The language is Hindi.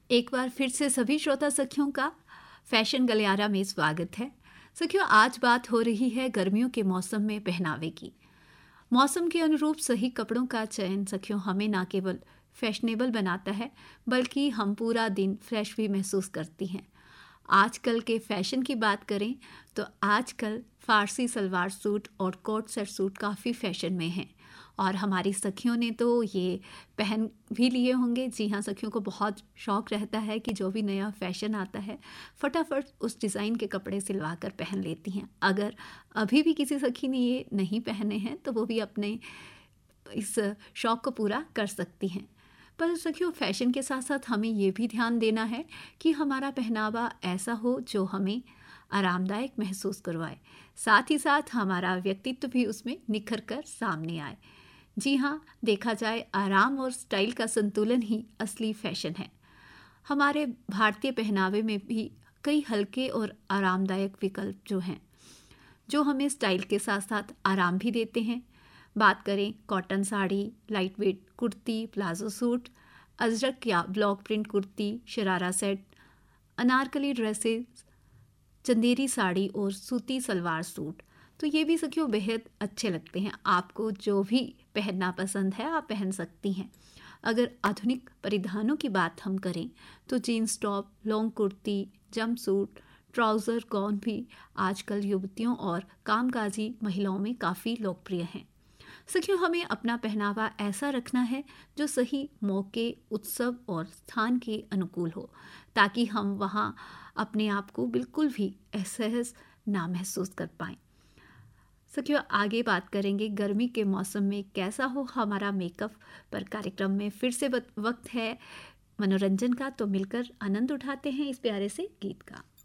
एक बार फिर से सभी श्रोता सखियों का फैशन गलियारा में स्वागत है। सखियों, आज बात हो रही है गर्मियों के मौसम में पहनावे की। मौसम के अनुरूप सही कपड़ों का चयन सखियों हमें ना केवल फैशनेबल बनाता है बल्कि हम पूरा दिन फ्रेश भी महसूस करती हैं। आजकल के फैशन की बात करें तो आजकल फारसी सलवार सूट और कोट सेट सूट काफ़ी फैशन में हैं और हमारी सखियों ने तो ये पहन भी लिए होंगे। जी हाँ सखियों को बहुत शौक़ रहता है कि जो भी नया फैशन आता है फटाफट उस डिज़ाइन के कपड़े सिलवा कर पहन लेती हैं। अगर अभी भी किसी सखी ने ये नहीं पहने हैं तो वो भी अपने इस शौक़ को पूरा कर सकती हैं। पर सखियों, फैशन के साथ साथ हमें ये भी ध्यान देना है कि हमारा पहनावा ऐसा हो जो हमें आरामदायक महसूस करवाए, साथ ही साथ हमारा व्यक्तित्व भी उसमें निखर कर सामने आए। जी हाँ, देखा जाए आराम और स्टाइल का संतुलन ही असली फैशन है। हमारे भारतीय पहनावे में भी कई हल्के और आरामदायक विकल्प जो हमें स्टाइल के साथ साथ आराम भी देते हैं। बात करें cotton sari, light weight kurti, palazzo suit, Ajrak या block print kurti, sharara set, Anarkali dresses, Chanderi sari और सूती सलवार सूट, तो ये भी सखियों बेहद अच्छे लगते हैं। आपको जो भी पहनना पसंद है आप पहन सकती हैं। अगर आधुनिक परिधानों की बात हम करें तो jeans top, long kurti, jump suit, trouser, gown भी आजकल युवतियों और कामकाजी महिलाओं में काफ़ी लोकप्रिय हैं। सखियों, हमें अपना पहनावा ऐसा रखना है जो सही मौके, उत्सव और स्थान के अनुकूल हो, ताकि हम वहाँ अपने आप को बिल्कुल भी असहज ना महसूस कर पाएं। सखियों, आगे बात करेंगे गर्मी के मौसम में कैसा हो हमारा मेकअप पर। कार्यक्रम में फिर से वक्त है मनोरंजन का, तो मिलकर आनंद उठाते हैं इस प्यारे से गीत का।